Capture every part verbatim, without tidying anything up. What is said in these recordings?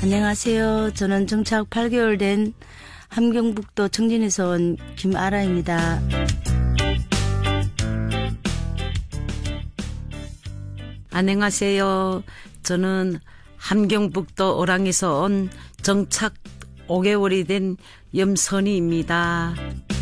안녕하세요. 저는 정착 팔 개월 된 함경북도 청진에서 온 김아라입니다. 안녕하세요. 저는 함경북도 오랑에서 온 정착 오 개월이 된 염선희입니다.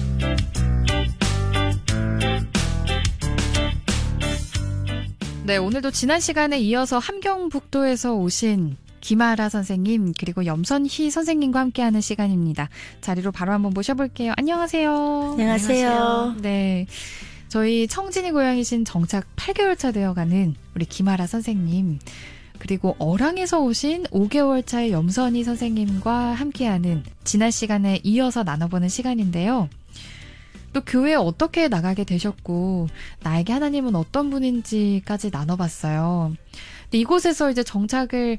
네, 오늘도 지난 시간에 이어서 함경북도에서 오신 김아라 선생님 그리고 염선희 선생님과 함께하는 시간입니다. 자리로 바로 한번 모셔볼게요. 안녕하세요. 안녕하세요. 네, 저희 청진이 고향이신 정착 팔 개월 차 되어가는 우리 김아라 선생님 그리고 어랑에서 오신 오 개월 차의 염선희 선생님과 함께하는 지난 시간에 이어서 나눠보는 시간인데요. 또 교회에 어떻게 나가게 되셨고 나에게 하나님은 어떤 분인지까지 나눠봤어요. 근데 이곳에서 이제 정착을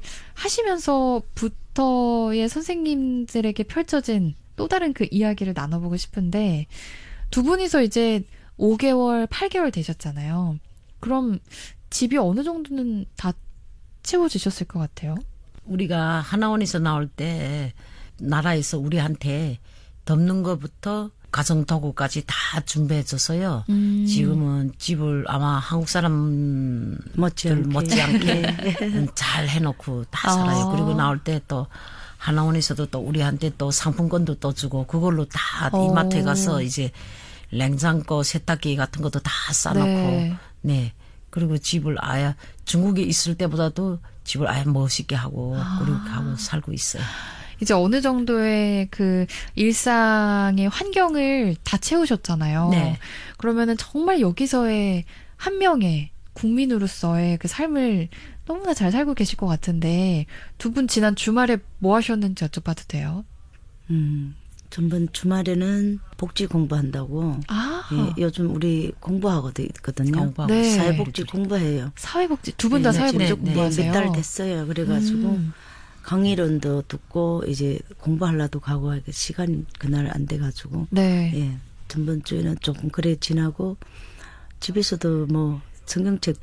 하시면서부터의 선생님들에게 펼쳐진 또 다른 그 이야기를 나눠보고 싶은데 두 분이서 이제 오 개월, 팔 개월 되셨잖아요. 그럼 집이 어느 정도는 다 채워지셨을 것 같아요? 우리가 하나원에서 나올 때 나라에서 우리한테 덮는 것부터 가정도구까지 다 준비해줘서요. 음. 지금은 집을 아마 한국 사람 못지않게, 못지않게 잘 해놓고 다 살아요. 아. 그리고 나올 때 또 하나원에서도 또 우리한테 또 상품권도 또 주고 그걸로 다 오. 이마트에 가서 이제 냉장고, 세탁기 같은 것도 다 싸놓고 네. 네. 그리고 집을 아예 중국에 있을 때보다도 집을 아예 멋있게 하고 아. 그렇게 하고 살고 있어요. 이제 어느 정도의 그 일상의 환경을 다 채우셨잖아요. 네. 그러면은 정말 여기서의 한 명의 국민으로서의 그 삶을 너무나 잘 살고 계실 것 같은데 두 분 지난 주말에 뭐 하셨는지 여쭤봐도 돼요? 음, 전번 주말에는 복지 공부한다고. 아, 예, 요즘 우리 공부하거든요. 공부하고 네. 사회복지 공부해요. 사회복지 두 분 다 네, 사회복지 네, 공부하세요? 몇 달 됐어요. 그래가지고 음. 강의론도 듣고 이제 공부하려도 가고 시간이 그날 안 돼가지고 네. 예, 전번 주에는 조금 그래 지나고 집에서도 뭐 성경책